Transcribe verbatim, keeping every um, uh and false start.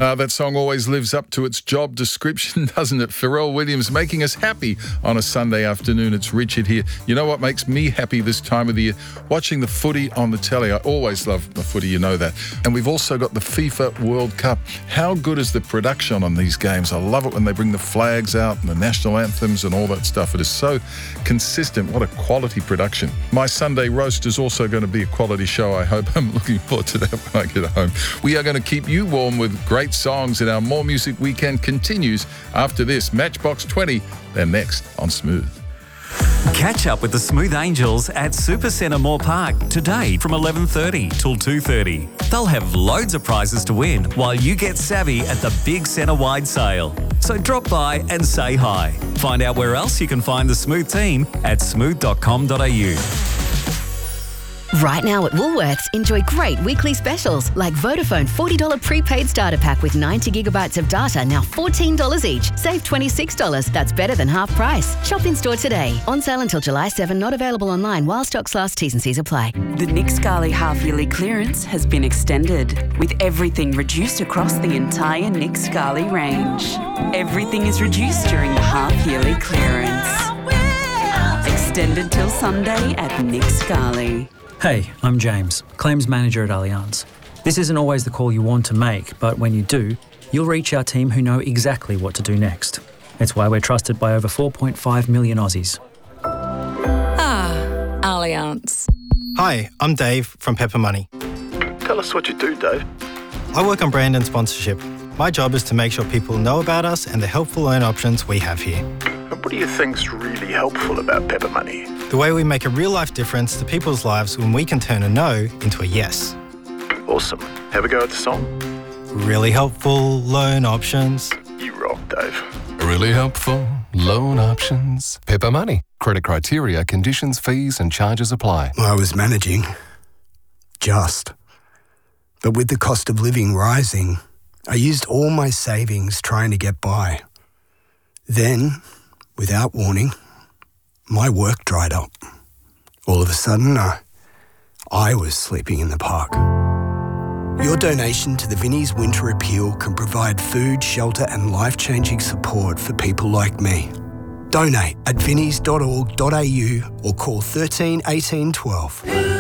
Uh, that song always lives up to its job description, doesn't it? Pharrell Williams making us happy on a Sunday afternoon. It's Richard here. You know what makes me happy this time of the year? Watching the footy on the telly. I always love the footy, you know that. And we've also got the FIFA World Cup. How good is the production on these games? I love it when they bring the flags out and the national anthems and all that stuff. It is so consistent. What a quality production. My Sunday roast is also going to be a quality show, I hope. I'm looking forward to that when I get home. We are going to keep you warm with great songs, and our More Music Weekend continues after this. Matchbox twenty, they're next on Smooth. Catch up with the Smooth Angels at Supercentre Moore Park today from eleven thirty till two thirty. They'll have loads of prizes to win while you get savvy at the big centre-wide sale. So drop by and say hi. Find out where else you can find the Smooth team at smooth dot com dot a u. Right now at Woolworths, enjoy great weekly specials like Vodafone forty dollars prepaid starter pack with ninety gigabytes of data, now fourteen dollars each. Save twenty-six dollars. That's better than half price. Shop in store today. On sale until July seventh, not available online while stocks last. T's and C's apply. The Nick Scali half-yearly clearance has been extended, with everything reduced across the entire Nick Scali range. Everything is reduced during the half-yearly clearance. Extended till Sunday at Nick Scali. Hey, I'm James, Claims Manager at Allianz. This isn't always the call you want to make, but when you do, you'll reach our team who know exactly what to do next. It's why we're trusted by over four point five million Aussies. Ah, Allianz. Hi, I'm Dave from Pepper Money. Tell us what you do, Dave. I work on brand and sponsorship. My job is to make sure people know about us and the helpful loan options we have here. And what do you think's really helpful about Pepper Money? The way we make a real-life difference to people's lives when we can turn a no into a yes. Awesome. Have a go at the song. Really helpful loan options. You rock, Dave. Really helpful loan options. Pepper Money. Credit criteria, conditions, fees and charges apply. I was managing. Just. But with the cost of living rising, I used all my savings trying to get by. Then, without warning, my work dried up. All of a sudden, uh, I was sleeping in the park. Your donation to the Vinnie's Winter Appeal can provide food, shelter and life-changing support for people like me. Donate at vinnies dot org dot a u or call thirteen eighteen twelve.